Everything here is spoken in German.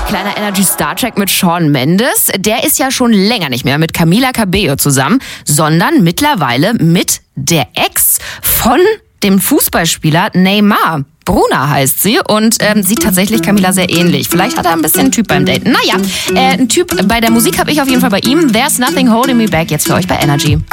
Kleiner Energy Star Trek mit Shawn Mendes. Der ist ja schon länger nicht mehr mit Camila Cabello zusammen, sondern mittlerweile mit der Ex von dem Fußballspieler Neymar. Bruna heißt sie und sieht tatsächlich Camila sehr ähnlich. Vielleicht hat er ein bisschen einen Typ beim Daten. Naja, ein Typ bei der Musik habe ich auf jeden Fall bei ihm. There's Nothing Holding Me Back jetzt für euch bei Energy.